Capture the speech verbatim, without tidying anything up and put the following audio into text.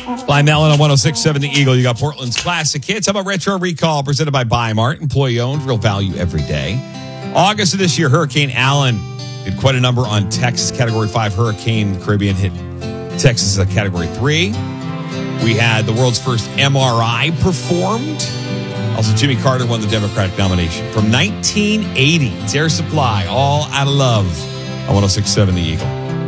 Blind Melon on one oh six point seven The Eagle. You got Portland's classic hits. How about Retro Recall presented by Buy Mart? Employee owned, real value every day. August of this year, Hurricane Allen did quite a number on Texas. Category five hurricane. The Caribbean hit Texas as a Category three. We had the world's first M R I performed. Also, Jimmy Carter won the Democratic nomination. From nineteen eighty, it's Air Supply, All Out of Love on one oh six point seven The Eagle.